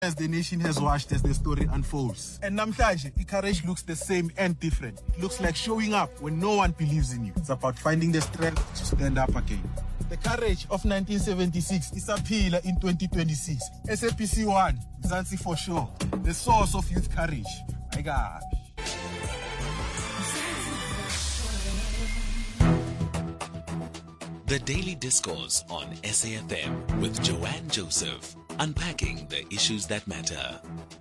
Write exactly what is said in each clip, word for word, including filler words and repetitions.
as the nation has watched as the story unfolds. And namhlanje, iCourage looks the same and different. It looks like showing up when no one believes in you. It's about finding the strength to stand up again. The courage of nineteen seventy-six is appealing in twenty twenty-six. S A P C one, Mzansi for sure. The source of youth courage. My God. The Daily Discourse on S A F M with Joanne Joseph, unpacking the issues that matter.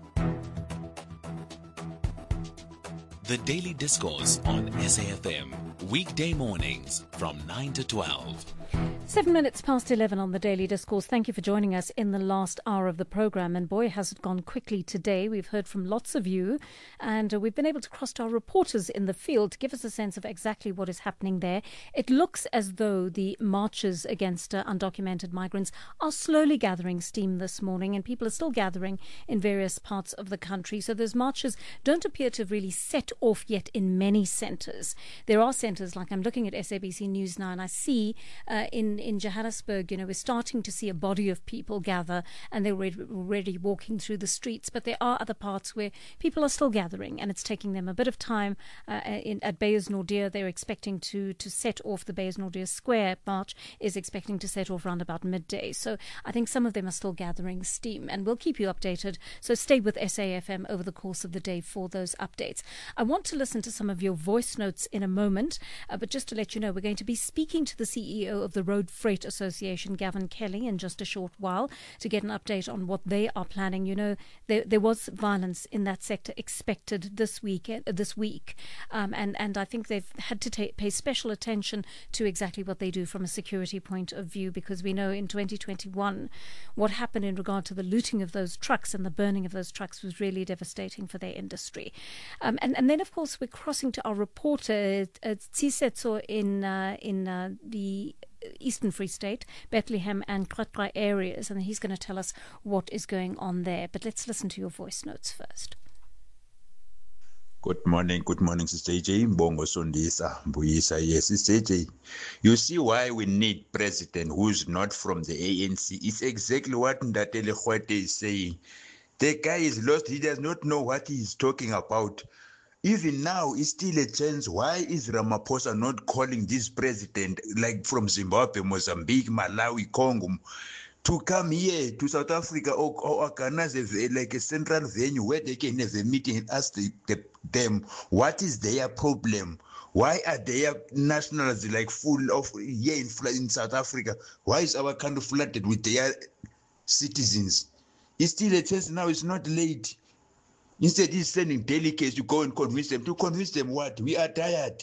The Daily Discourse on S A F M, weekday mornings from nine to twelve. Seven minutes past eleven on the Daily Discourse. Thank you for joining us in the last hour of the programme. And boy, has it gone quickly today. We've heard from lots of you, and uh, we've been able to cross to our reporters in the field to give us a sense of exactly what is happening there. It looks as though the marches against uh, undocumented migrants are slowly gathering steam this morning, and people are still gathering in various parts of the country. So those marches don't appear to have really set off yet in many centres. There are centres, like I'm looking at S A B C News now, and I see uh, in in Johannesburg, you know, we're starting to see a body of people gather, and they're already, already walking through the streets. But there are other parts where people are still gathering, and it's taking them a bit of time. Uh, in, at Beyers-Naudé, they're expecting to to set off. The Beyers-Naudé Square march is expecting to set off around about midday. So I think some of them are still gathering steam, and we'll keep you updated. So stay with S A F M over the course of the day for those updates. I want to listen to some of your voice notes in a moment, uh, but just to let you know, we're going to be speaking to the C E O of the Road Freight Association, Gavin Kelly, in just a short while to get an update on what they are planning. You know, there there was violence in that sector expected this week, this week, um, and and I think they've had to take, pay special attention to exactly what they do from a security point of view, because we know in twenty twenty-one what happened in regard to the looting of those trucks and the burning of those trucks was really devastating for their industry. Um, and and then of course we're crossing to our reporter uh, Tsisetso in uh, in uh, the Eastern Free State, Bethlehem and Qwaqwa areas, and he's going to tell us what is going on there. But let's listen to your voice notes first. Good morning, good morning, Sister J J. Mbongo Sondisa, Mbuyisa, yes, Sister J J. You see why we need president who's not from the A N C. It's exactly what Ndatele Khwete is saying. The guy is lost. He does not know what he is talking about. Even now, it's still a chance. Why is Ramaphosa not calling this president, like from Zimbabwe, Mozambique, Malawi, Congo, to come here to South Africa or, or organize a, like a central venue where they can have a meeting and ask the, the, them what is their problem? Why are their nationals like full of here in, in South Africa? Why is our country flooded with their citizens? It's still a chance now. It's not late. Instead, he's sending delegates to go and convince them. To convince them what? We are tired.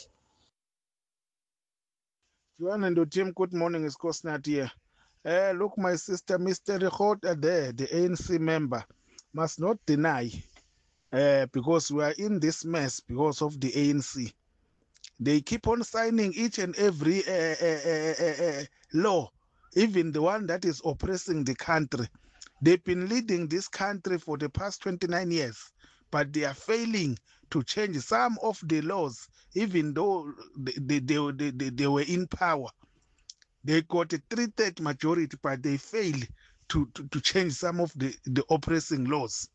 Joanne and the team, good morning. It's Kosnat here. Uh, look, my sister, Mister Rekhota there, the A N C member, must not deny, uh, because we are in this mess because of the A N C. They keep on signing each and every uh, uh, uh, uh, uh, law, even the one that is oppressing the country. They've been leading this country for the past twenty-nine years, but they are failing to change some of the laws, even though they, they, they, they, they were in power. They got a three-thirds majority, but they failed to, to, to change some of the, the oppressing laws.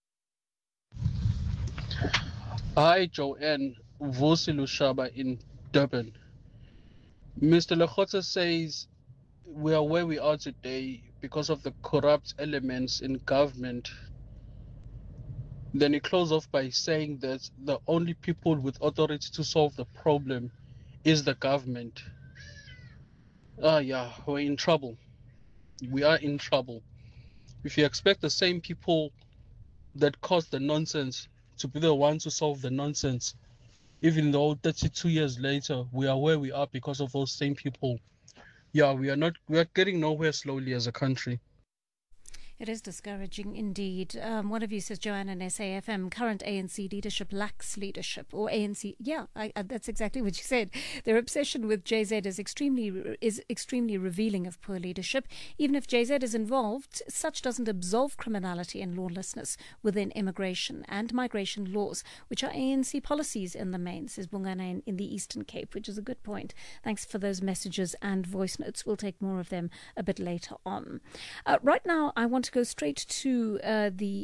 Hi, Joanne. Vusi Lushaba in Durban. Mister Lekhotsa says we are where we are today because of the corrupt elements in government. Then he closed off by saying that the only people with authority to solve the problem is the government. Ah, yeah, we're in trouble. We are in trouble. If you expect the same people that caused the nonsense to be the ones to solve the nonsense, even though thirty-two years later, we are where we are because of those same people. Yeah, we are not, we are getting nowhere slowly as a country. It is discouraging indeed. Um, one of you says, Joanne and S A F M, current A N C leadership lacks leadership. Or A N C, yeah, I, I, that's exactly what you said. Their obsession with J Z is extremely is extremely revealing of poor leadership. Even if J Z is involved, such doesn't absolve criminality and lawlessness within immigration and migration laws, which are A N C policies in the main, says Bungana in, in the Eastern Cape, which is a good point. Thanks for those messages and voice notes. We'll take more of them a bit later on. Uh, right now, I want to go straight to uh, the